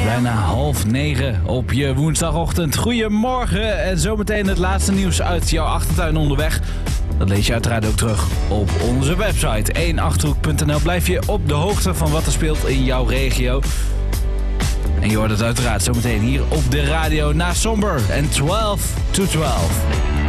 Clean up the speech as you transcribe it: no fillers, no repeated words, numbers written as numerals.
Bijna 8:30 op je woensdagochtend. Goedemorgen en zometeen het laatste nieuws uit jouw achtertuin onderweg. Dat lees je uiteraard ook terug op onze website 1achterhoek.nl. Blijf je op de hoogte van wat er speelt in jouw regio. En je hoort het uiteraard zometeen hier op de radio na Somber en 12 to 12.